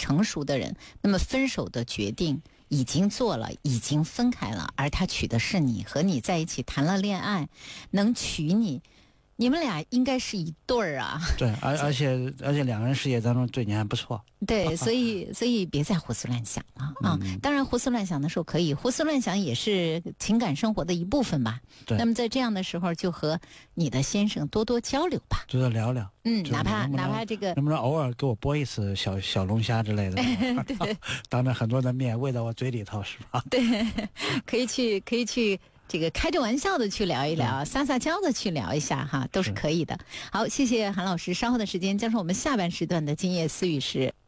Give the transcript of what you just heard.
成熟的人，那么分手的决定已经做了，已经分开了，而他娶的是你，和你在一起谈了恋爱，能娶你，你们俩应该是一对儿啊。 对，而且两个人事业当中对你还不错。 对，所以别再胡思乱想了啊！当然，胡思乱想的时候可以，胡思乱想也是情感生活的一部分吧。 对。 那么在这样的时候，就和你的先生多多交流吧， 多多聊聊。 哪怕这个能不能偶尔给我剥一次小龙虾之类的？ 对， 当着很多的面喂到我嘴里头，是吧？ 对，可以去。这个开着玩笑的去聊一聊，撒撒娇的去聊一下哈，都是可以的。好，谢谢韩老师，稍后的时间将是我们下半时段的今夜思语时。